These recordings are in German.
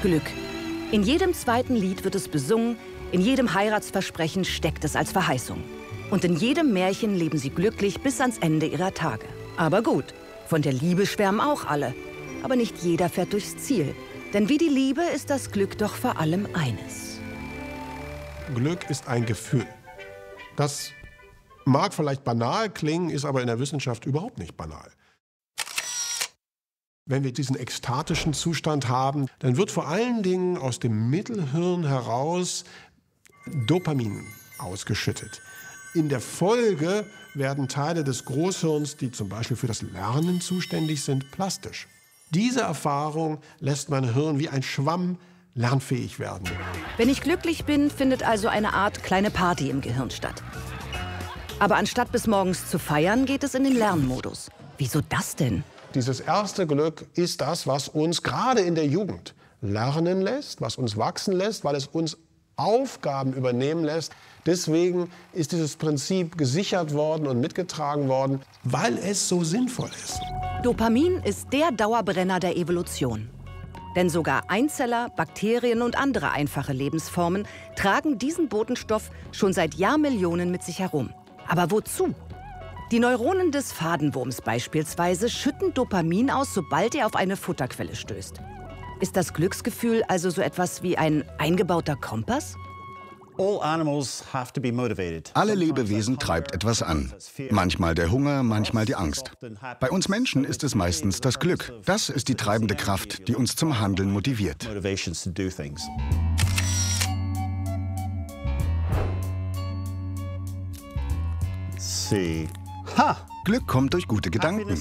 Glück. In jedem zweiten Lied wird es besungen, in jedem Heiratsversprechen steckt es als Verheißung. Und in jedem Märchen leben sie glücklich bis ans Ende ihrer Tage. Aber gut, von der Liebe schwärmen auch alle. Aber nicht jeder fährt durchs Ziel. Denn wie die Liebe ist das Glück doch vor allem eines. Glück ist ein Gefühl. Das mag vielleicht banal klingen, ist aber in der Wissenschaft überhaupt nicht banal. Wenn wir diesen ekstatischen Zustand haben, dann wird vor allen Dingen aus dem Mittelhirn heraus Dopamin ausgeschüttet. In der Folge werden Teile des Großhirns, die zum Beispiel für das Lernen zuständig sind, plastisch. Diese Erfahrung lässt mein Hirn wie ein Schwamm lernfähig werden. Wenn ich glücklich bin, findet also eine Art kleine Party im Gehirn statt. Aber anstatt bis morgens zu feiern, geht es in den Lernmodus. Wieso das denn? Dieses erste Glück ist das, was uns gerade in der Jugend lernen lässt, was uns wachsen lässt, weil es uns Aufgaben übernehmen lässt. Deswegen ist dieses Prinzip gesichert worden und mitgetragen worden, weil es so sinnvoll ist. Dopamin ist der Dauerbrenner der Evolution. Denn sogar Einzeller, Bakterien und andere einfache Lebensformen tragen diesen Botenstoff schon seit Jahrmillionen mit sich herum. Aber wozu? Die Neuronen des Fadenwurms beispielsweise schütten Dopamin aus, sobald er auf eine Futterquelle stößt. Ist das Glücksgefühl also so etwas wie ein eingebauter Kompass? Alle Lebewesen treibt etwas an. Manchmal der Hunger, manchmal die Angst. Bei uns Menschen ist es meistens das Glück. Das ist die treibende Kraft, die uns zum Handeln motiviert. Glück kommt durch gute Gedanken.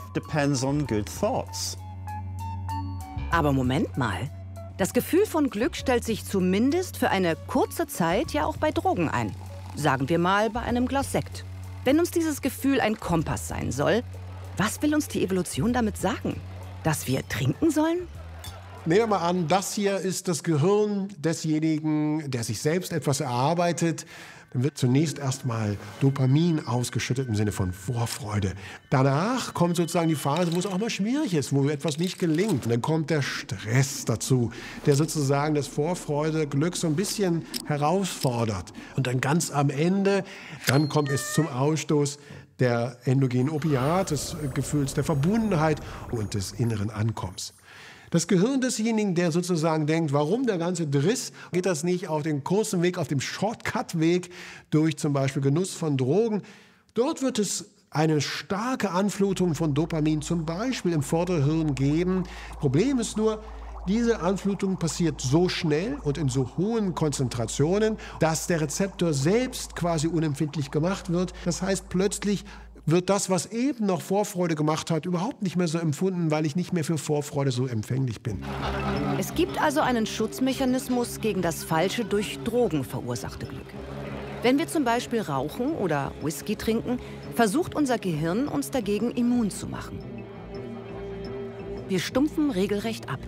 Aber Moment mal. Das Gefühl von Glück stellt sich zumindest für eine kurze Zeit ja auch bei Drogen ein. Sagen wir mal bei einem Glas Sekt. Wenn uns dieses Gefühl ein Kompass sein soll, was will uns die Evolution damit sagen? Dass wir trinken sollen? Nehmen wir mal an, das hier ist das Gehirn desjenigen, der sich selbst etwas erarbeitet. Dann wird zunächst erstmal Dopamin ausgeschüttet im Sinne von Vorfreude. Danach kommt sozusagen die Phase, wo es auch mal schwierig ist, wo etwas nicht gelingt. Und dann kommt der Stress dazu, der sozusagen das Vorfreude-Glück so ein bisschen herausfordert. Und dann ganz am Ende, dann kommt es zum Ausstoß der endogenen Opiate, des Gefühls der Verbundenheit und des inneren Ankommens. Das Gehirn desjenigen, der sozusagen denkt, warum der ganze Driss, geht das nicht auf den kurzen Weg, auf dem Shortcut-Weg durch zum Beispiel Genuss von Drogen. Dort wird es eine starke Anflutung von Dopamin zum Beispiel im Vorderhirn geben. Problem ist nur, diese Anflutung passiert so schnell und in so hohen Konzentrationen, dass der Rezeptor selbst quasi unempfindlich gemacht wird. Das heißt, plötzlich wird das, was eben noch Vorfreude gemacht hat, überhaupt nicht mehr so empfunden, weil ich nicht mehr für Vorfreude so empfänglich bin. Es gibt also einen Schutzmechanismus gegen das falsche, durch Drogen verursachte Glück. Wenn wir zum Beispiel rauchen oder Whisky trinken, versucht unser Gehirn, uns dagegen immun zu machen. Wir stumpfen regelrecht ab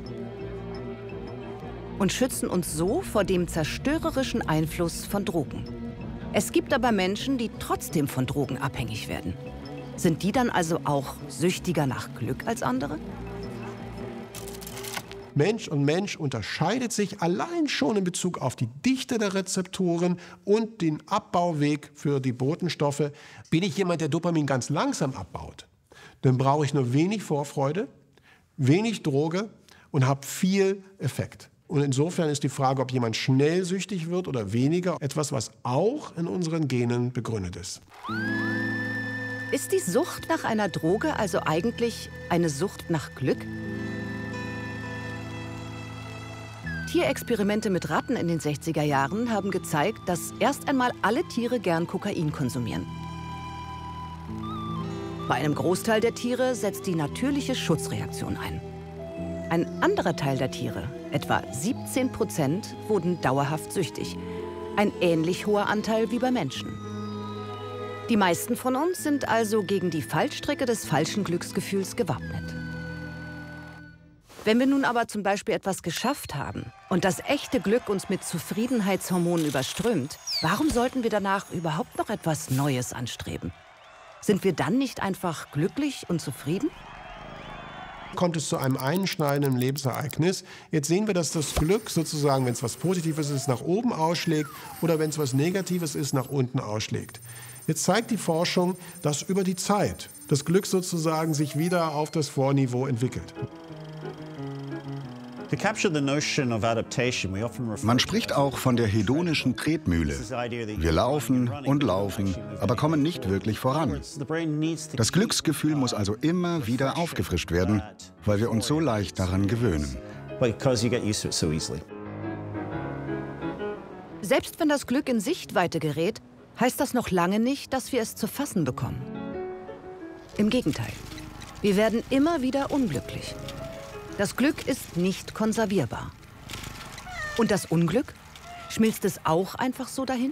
und schützen uns so vor dem zerstörerischen Einfluss von Drogen. Es gibt aber Menschen, die trotzdem von Drogen abhängig werden. Sind die dann also auch süchtiger nach Glück als andere? Mensch und Mensch unterscheidet sich allein schon in Bezug auf die Dichte der Rezeptoren und den Abbauweg für die Botenstoffe. Bin ich jemand, der Dopamin ganz langsam abbaut, dann brauche ich nur wenig Vorfreude, wenig Droge und habe viel Effekt. Und insofern ist die Frage, ob jemand schnell süchtig wird oder weniger, etwas, was auch in unseren Genen begründet ist. Ist die Sucht nach einer Droge also eigentlich eine Sucht nach Glück? Tierexperimente mit Ratten in den 60er Jahren haben gezeigt, dass erst einmal alle Tiere gern Kokain konsumieren. Bei einem Großteil der Tiere setzt die natürliche Schutzreaktion ein. Ein anderer Teil der Tiere, etwa 17%, wurden dauerhaft süchtig. Ein ähnlich hoher Anteil wie bei Menschen. Die meisten von uns sind also gegen die Fallstricke des falschen Glücksgefühls gewappnet. Wenn wir nun aber zum Beispiel etwas geschafft haben und das echte Glück uns mit Zufriedenheitshormonen überströmt, warum sollten wir danach überhaupt noch etwas Neues anstreben? Sind wir dann nicht einfach glücklich und zufrieden? kommt es zu einem einschneidenden Lebensereignis. Jetzt sehen wir, dass das Glück sozusagen, wenn es was Positives ist, nach oben ausschlägt oder wenn es was Negatives ist, nach unten ausschlägt. Jetzt zeigt die Forschung, dass über die Zeit das Glück sozusagen sich wieder auf das Vorniveau entwickelt. Man spricht auch von der hedonischen Tretmühle. Wir laufen und laufen, aber kommen nicht wirklich voran. Das Glücksgefühl muss also immer wieder aufgefrischt werden, weil wir uns so leicht daran gewöhnen. Selbst wenn das Glück in Sichtweite gerät, heißt das noch lange nicht, dass wir es zu fassen bekommen. Im Gegenteil, wir werden immer wieder unglücklich. Das Glück ist nicht konservierbar. Und das Unglück? Schmilzt es auch einfach so dahin?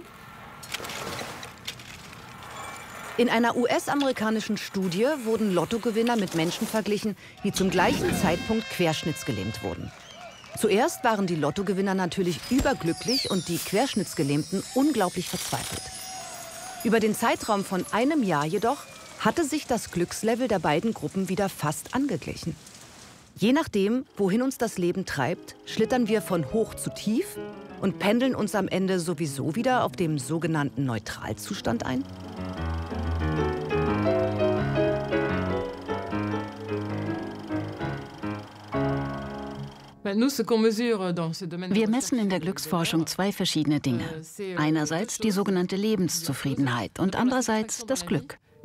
In einer US-amerikanischen Studie wurden Lottogewinner mit Menschen verglichen, die zum gleichen Zeitpunkt querschnittsgelähmt wurden. Zuerst waren die Lottogewinner natürlich überglücklich und die Querschnittsgelähmten unglaublich verzweifelt. Über den Zeitraum von einem Jahr jedoch hatte sich das Glückslevel der beiden Gruppen wieder fast angeglichen. Je nachdem, wohin uns das Leben treibt, schlittern wir von hoch zu tief und pendeln uns am Ende sowieso wieder auf dem sogenannten Neutralzustand ein? Wir messen in der Glücksforschung zwei verschiedene Dinge. Einerseits die sogenannte Lebenszufriedenheit und andererseits das Glück.